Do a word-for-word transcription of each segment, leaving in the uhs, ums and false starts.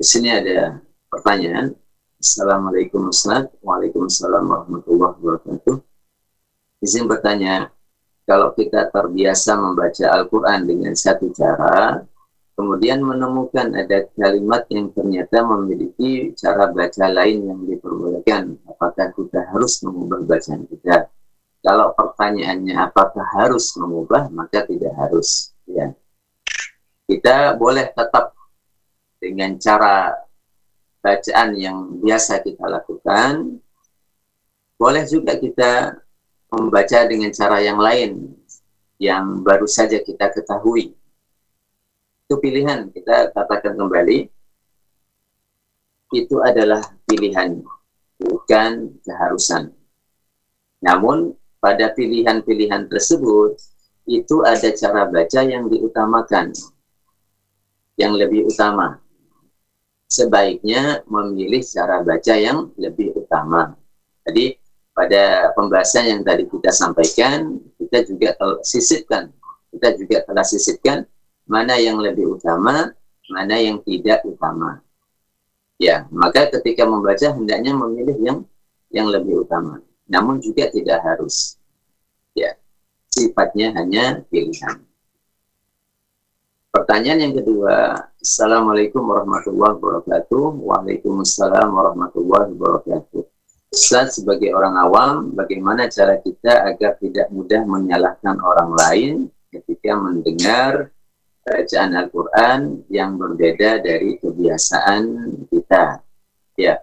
Di sini ada pertanyaan. Assalamualaikum Ustaz. Waalaikumsalam warahmatullahi wabarakatuh. Izin bertanya, kalau kita terbiasa membaca Al-Quran dengan satu cara, kemudian menemukan ada kalimat yang ternyata memiliki cara baca lain yang diperbolehkan, apakah kita harus mengubah bacaan kita? Kalau pertanyaannya apakah harus mengubah, maka tidak harus. Ya. Kita boleh tetap dengan cara bacaan yang biasa kita lakukan. Boleh juga kita membaca dengan cara yang lain yang baru saja kita ketahui. Itu pilihan, kita katakan kembali, itu adalah pilihan, bukan keharusan. Namun pada pilihan-pilihan tersebut itu ada cara baca yang diutamakan, yang lebih utama. Sebaiknya memilih cara baca yang lebih utama. Jadi pada pembahasan yang tadi kita sampaikan, kita juga telah sisipkan, kita juga telah sisipkan mana yang lebih utama, mana yang tidak utama. Ya, maka ketika membaca hendaknya memilih yang yang lebih utama. Namun juga tidak harus. Ya, sifatnya hanya pilihan. Pertanyaan yang kedua, Assalamualaikum warahmatullahi wabarakatuh. Waalaikumsalam warahmatullahi wabarakatuh. Ustaz, sebagai orang awam, bagaimana cara kita agar tidak mudah menyalahkan orang lain ketika mendengar bacaan Al-Quran yang berbeda dari kebiasaan kita? Ya,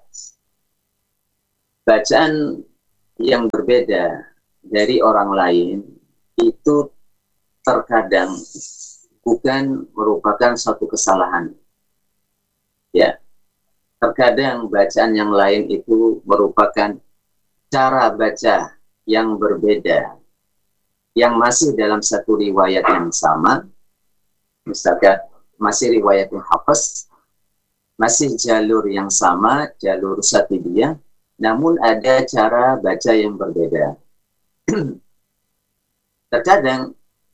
bacaan yang berbeda dari orang lain itu terkadang bukan merupakan suatu kesalahan. Ya, terkadang bacaan yang lain itu merupakan cara baca yang berbeda, yang masih dalam satu riwayat yang sama, misalkan masih riwayat yang hafaz, masih jalur yang sama, jalur Satidiyah, namun ada cara baca yang berbeda. Terkadang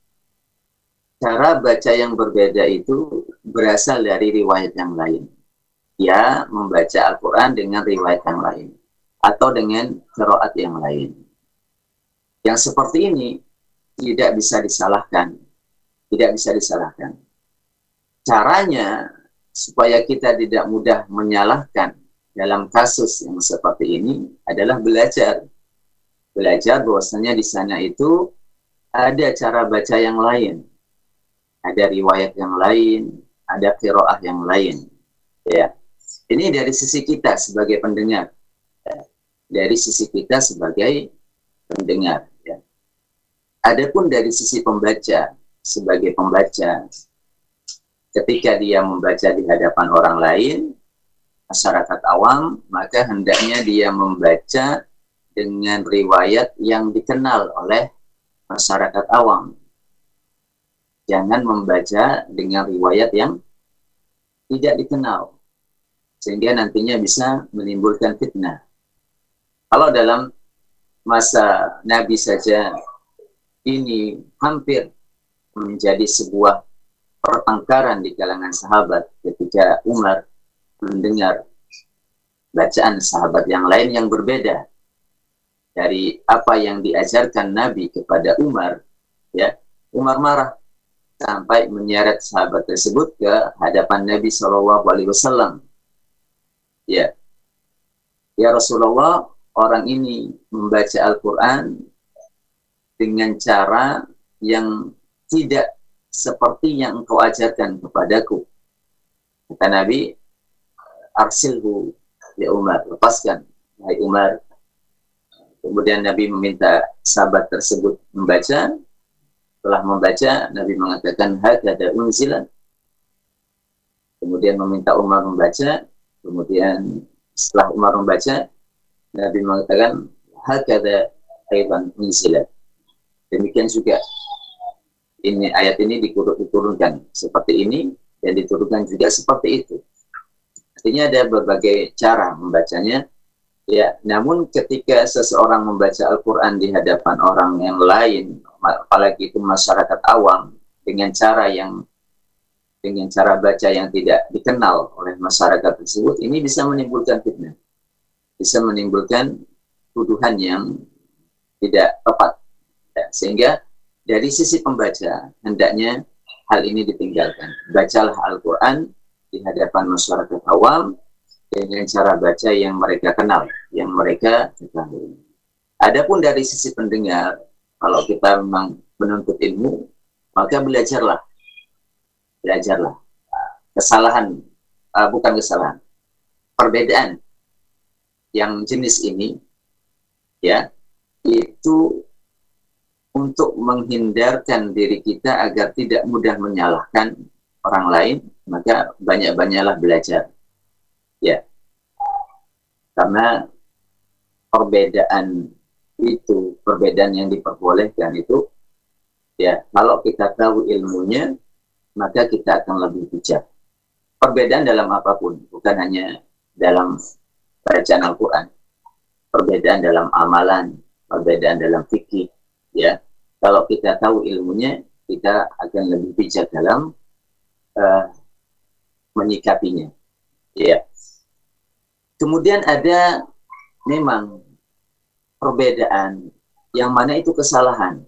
cara baca yang berbeda itu berasal dari riwayat yang lain. Dia membaca Al-Quran dengan riwayat yang lain atau dengan qiraat yang lain. Yang seperti ini tidak bisa disalahkan. Tidak bisa disalahkan. Caranya supaya kita tidak mudah menyalahkan dalam kasus yang seperti ini adalah belajar. Belajar bahwasanya di sana itu ada cara baca yang lain. Ada riwayat yang lain, ada qiraah yang lain. Ya. Ini dari sisi kita sebagai pendengar. Ya. Dari sisi kita sebagai pendengar. Ya. Adapun dari sisi pembaca, sebagai pembaca, ketika dia membaca di hadapan orang lain, masyarakat awam, maka hendaknya dia membaca dengan riwayat yang dikenal oleh masyarakat awam. Jangan membaca dengan riwayat yang tidak dikenal, sehingga nantinya bisa menimbulkan fitnah. Kalau dalam masa Nabi saja ini hampir menjadi sebuah pertengkaran di kalangan sahabat ketika Umar mendengar bacaan sahabat yang lain yang berbeda dari apa yang diajarkan Nabi kepada Umar. Ya, Umar marah sampai menyeret sahabat tersebut ke hadapan Nabi shallallahu alaihi wasallam. Ya, ya Rasulullah, orang ini membaca Al-Quran dengan cara yang tidak seperti yang engkau ajarkan kepadaku. Kata Nabi, arsilhu ya Umar, lepaskan, wahai Umar. Kemudian Nabi meminta sahabat tersebut membaca. Setelah membaca, Nabi mengatakan hakadha unzila. Kemudian meminta Umar membaca. Kemudian setelah Umar membaca, Nabi mengatakan hakadha aidan unzila. Demikian juga ini ayat ini diturunkan seperti ini dan diturunkan juga seperti itu. Artinya ada berbagai cara membacanya. Ya, namun ketika seseorang membaca Al-Quran di hadapan orang yang lain, apalagi itu masyarakat awam, dengan cara yang dengan cara baca yang tidak dikenal oleh masyarakat tersebut, ini bisa menimbulkan fitnah, bisa menimbulkan tuduhan yang tidak tepat. Ya, sehingga dari sisi pembaca, hendaknya hal ini ditinggalkan. Bacalah Al-Quran di hadapan masyarakat awam dengan cara baca yang mereka kenal, yang mereka ketahui. Adapun dari sisi pendengar, kalau kita memang menuntut ilmu, maka belajarlah. Belajarlah. Kesalahan, uh, bukan kesalahan, perbedaan yang jenis ini, ya, itu untuk menghindarkan diri kita agar tidak mudah menyalahkan orang lain, maka banyak-banyaklah belajar. Ya, karena perbedaan itu, perbedaan yang diperbolehkan itu, ya, kalau kita tahu ilmunya, maka kita akan lebih bijak. Perbedaan dalam apapun, bukan hanya dalam bacaan Al-Quran, perbedaan dalam amalan, perbedaan dalam fikih, ya. Kalau kita tahu ilmunya, kita akan lebih bijak dalam uh, menyikapinya, ya. Kemudian ada memang perbedaan yang mana itu kesalahan,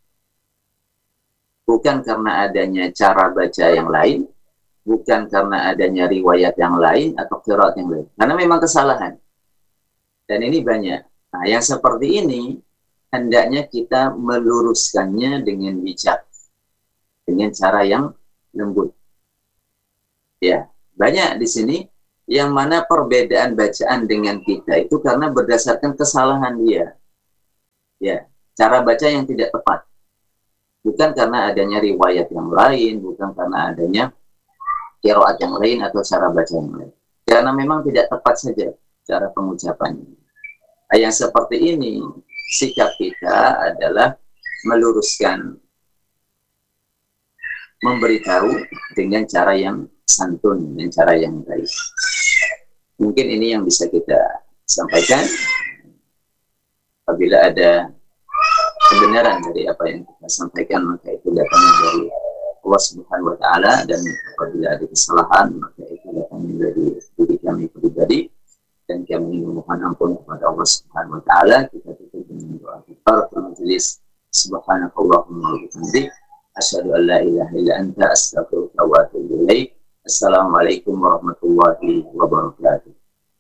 bukan karena adanya cara baca yang lain, bukan karena adanya riwayat yang lain atau qiraat yang lain, karena memang kesalahan. Dan ini banyak. Nah, yang seperti ini hendaknya kita meluruskannya dengan bijak, dengan cara yang lembut. Ya, banyak di sini yang mana perbedaan bacaan dengan kita itu karena berdasarkan kesalahan dia. Ya, cara baca yang tidak tepat. Bukan karena adanya riwayat yang lain, bukan karena adanya qiraat yang lain atau cara baca yang lain. Karena memang tidak tepat saja cara pengucapannya. Nah, yang seperti ini, sikap kita adalah meluruskan, memberitahu dengan cara yang santun, dengan cara yang baik. Mungkin ini yang bisa kita sampaikan. Apabila ada kebenaran dari apa yang kita sampaikan, maka itu datangnya dari Allah Subhanahu wa Ta'ala, dan apabila ada kesalahan, maka itu datangnya dari diri kami pribadi, dan kami memohon ampun kepada Allah Subhanahu wa Ta'ala. Kita tutup dengan doa kifaratul majelis. Subhanakallahumma wa bihamdik, asyhadu an la ilaha illa anta, astaghfiruka wa atubu ilaik. Assalamualaikum warahmatullahi wabarakatuh.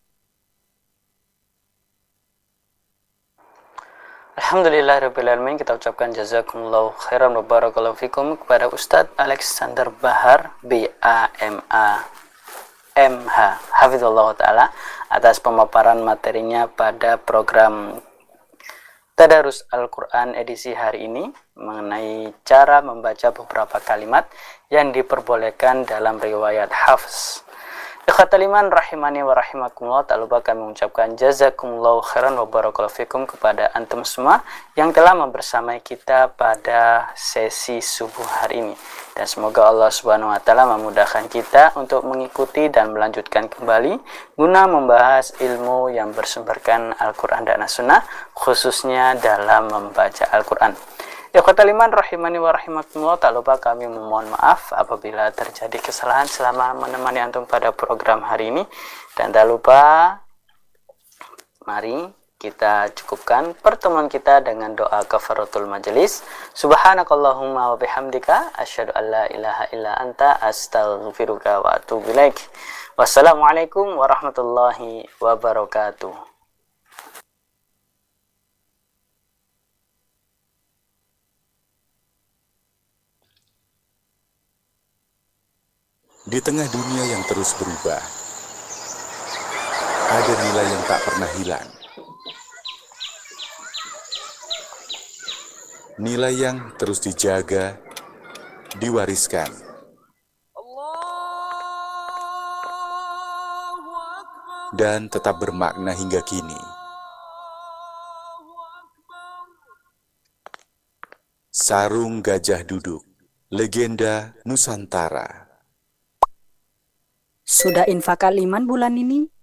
Alhamdulillahirrahmanirrahim. Kita ucapkan jazakumullahu khairan wa barakallahu fikum kepada Ustadz Alexander Bahar B A M A M H Hafizullah Ta'ala atas pemaparan materinya pada program Tadarus Al-Quran edisi hari ini mengenai cara membaca beberapa kalimat yang diperbolehkan dalam riwayat Hafs. Ikhwatal iman rahimani wa rahimakumullah, tak lupa kami mengucapkan jazakumullahu khairan wa barakallahu fikum kepada antum semua yang telah membersamai kita pada sesi subuh hari ini. Dan semoga Allah Subhanahu wa Ta'ala memudahkan kita untuk mengikuti dan melanjutkan kembali guna membahas ilmu yang bersumberkan Al-Quran dan As-Sunnah, khususnya dalam membaca Al-Quran. Ikhwatal iman rahimani wa rahimakumullah, tak lupa kami memohon maaf apabila terjadi kesalahan selama menemani antum pada program hari ini. Dan tak lupa, mari kita cukupkan pertemuan kita dengan doa kafaratul majelis. Subhanakallahumma wa bihamdika, asyhadu an la ilaha illa anta, astaghfiruka wa atubu ilaik. Wassalamualaikum warahmatullahi wabarakatuh. Di tengah dunia yang terus berubah, ada nilai yang tak pernah hilang. Nilai yang terus dijaga, diwariskan. Dan tetap bermakna hingga kini. Sarung Gajah Duduk, legenda Nusantara. Sudah infak kaliman bulan ini?